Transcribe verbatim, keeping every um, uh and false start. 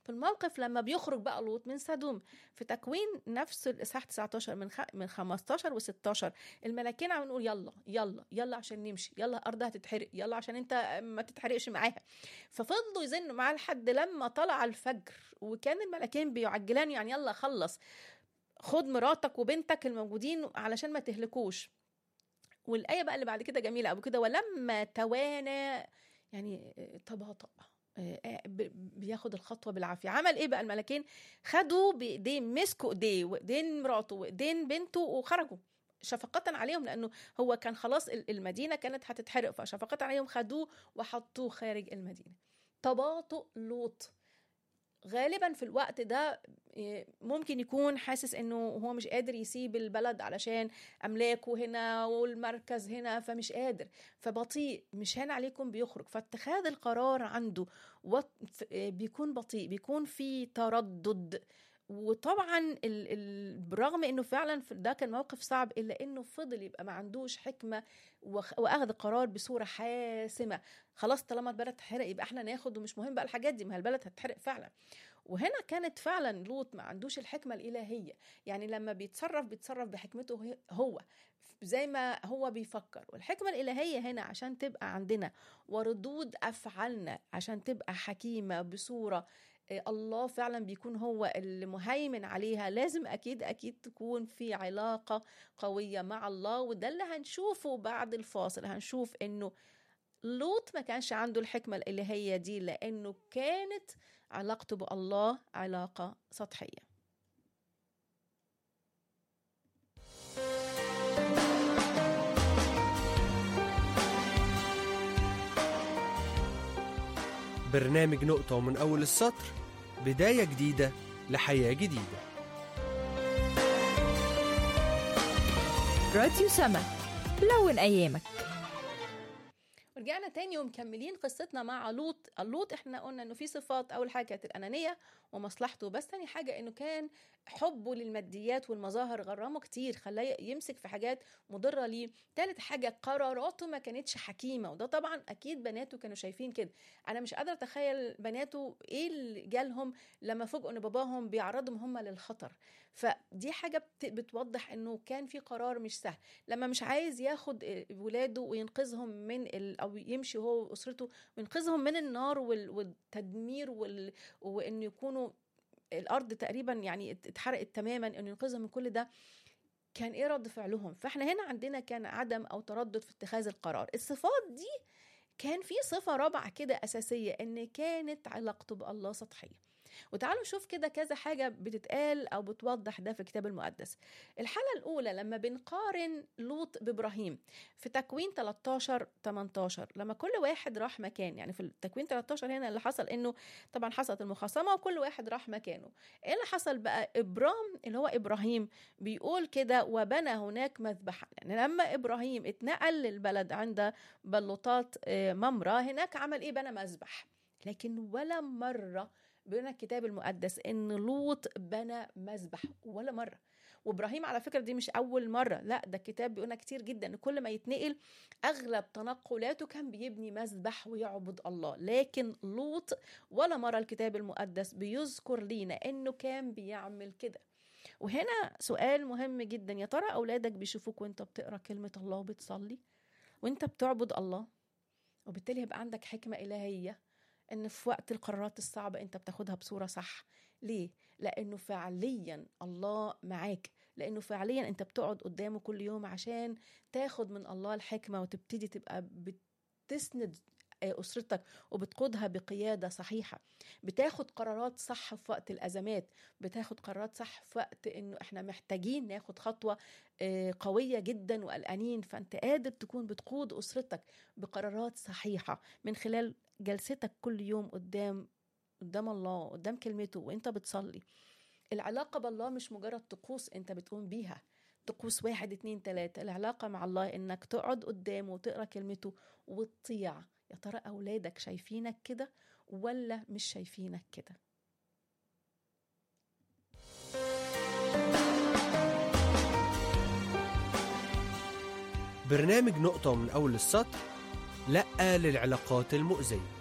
في الموقف لما بيخرج بقى لوط من سدوم في تكوين نفس الإصحاح تسعة عشر من خ... من خمستاشر وستاشر، الملاكين عم نقول يلا يلا يلا عشان نمشي، يلا أرضها تتحرق، يلا عشان انت ما تتحرقش معاها. ففضلوا يزنوا معاه لحد لما طلع الفجر، وكان الملاكين بيعجلان يعني يلا خلص، خد مراتك وبنتك الموجودين علشان ما تهلكوش. والآية بقى اللي بعد كده جميلة أبو كده، ولما توانى يعني تباطأ، بياخد الخطوة بالعافية. عمل ايه بقى الملكين؟ خدوا بايدين، مسكوا ايديه وايدين مراته وايدين بنته وخرجوا شفقة عليهم، لأنه هو كان خلاص المدينة كانت هتتحرق، فشفقة عليهم خدوه وحطوه خارج المدينة. تباطؤ لوط غالبا في الوقت ده ممكن يكون حاسس انه هو مش قادر يسيب البلد علشان املاكه هنا والمركز هنا، فمش قادر، فبطيء، مش هان عليكم بيخرج، فاتخاذ القرار عنده بيكون بطيء، بيكون في تردد. وطبعا برغم انه فعلا ده كان موقف صعب، الا انه فضل يبقى ما عندوش حكمة واخذ قرار بصورة حاسمة. خلاص طالما البلد هتحرق يبقى احنا ناخد، ومش مهم بقى الحاجات دي، ما البلد هتحرق فعلا. وهنا كانت فعلا لوط ما عندوش الحكمة الإلهية، يعني لما بيتصرف بيتصرف بحكمته هو زي ما هو بيفكر. والحكمة الإلهية هنا عشان تبقى عندنا وردود أفعالنا عشان تبقى حكيمة بصورة الله فعلا بيكون هو المهيمن عليها، لازم أكيد أكيد تكون في علاقة قوية مع الله. وده اللي هنشوفه بعد الفاصل، هنشوف إنه لوط ما كانش عنده الحكمة الإلهية دي، لأنه كانت علاقته بالله علاقة سطحية. برنامج نقطة ومن أول السطر، بداية جديدة لحياة جديدة. راديو سما، لون أيامك. رجعنا تاني ومكملين قصتنا مع لوط. اللوط احنا قلنا انه في صفات، اول حاجه كانت الانانيه ومصلحته بس، تاني حاجه انه كان حبه للماديات والمظاهر غرامه كتير، خلاه يمسك في حاجات مضره ليه. تالت حاجه قراراته ما كانتش حكيمه، وده طبعا اكيد بناته كانوا شايفين كده. انا مش قادره اتخيل بناته ايه اللي جالهم لما فوجئوا ان باباهم بيعرضهم هم للخطر. فدي حاجه بتوضح انه كان في قرار مش سهل، لما مش عايز ياخد ولاده وينقذهم من ال أو يمشي هو وأسرته وينقذهم من النار والتدمير وال... وإنه يكونوا الأرض تقريبا يعني اتحرقت تماما، إنه ينقذهم من كل ده. كان إيه رد فعلهم؟ فإحنا هنا عندنا كان عدم أو تردد في اتخاذ القرار. الصفات دي كان في صفة رابعة كده أساسية، إن كانت علاقته بالله سطحية. وتعالوا نشوف كده كذا حاجة بتتقال أو بتوضح ده في الكتاب المقدس. الحالة الأولى لما بنقارن لوط بإبراهيم في تكوين تلتاشر تمنتاشر، لما كل واحد راح مكان، يعني في التكوين تلتاشر هنا اللي حصل إنه طبعا حصلت المخاصمة وكل واحد راح مكانه. إيه اللي حصل بقى؟ إبرام اللي هو إبراهيم بيقول كده وبنى هناك مذبحا. يعني لما إبراهيم اتنقل للبلد عند بلوطات ممرة، هناك عمل إيه؟ بنى مذبح. لكن ولا مرة بيقولنا الكتاب المقدس ان لوط بنى مذبح، ولا مره. وابراهيم على فكره دي مش اول مره، لا ده الكتاب بيقولنا كتير جدا ان كل ما يتنقل اغلب تنقلاته كان بيبني مذبح ويعبد الله. لكن لوط ولا مره الكتاب المقدس بيذكر لينا انه كان بيعمل كده. وهنا سؤال مهم جدا، يا ترى اولادك بيشوفوك وانت بتقرا كلمه الله وبتصلي وانت بتعبد الله؟ وبالتالي يبقى عندك حكمه الهيه ان في وقت القرارات الصعبة انت بتاخدها بصورة صح. ليه؟ لانه فعليا الله معاك، لانه فعليا انت بتقعد قدامه كل يوم عشان تاخد من الله الحكمة وتبتدي تبقى بتسند أسرتك وبتقودها بقيادة صحيحة، بتاخد قرارات صح في وقت الأزمات، بتاخد قرارات صح في وقت إنه إحنا محتاجين ناخد خطوة قوية جدا وقلقانين. فأنت قادر تكون بتقود أسرتك بقرارات صحيحة من خلال جلستك كل يوم قدام قدام الله، قدام كلمته، وإنت بتصلي. العلاقة بالله مش مجرد طقوس أنت بتقوم بيها، طقوس واحد اتنين تلاتة. العلاقة مع الله إنك تقعد قدامه وتقرأ كلمته وتطيع. يا ترى أولادك شايفينك كده ولا مش شايفينك كده؟ برنامج نقطة من أول السطر، لأ للعلاقات المؤذية.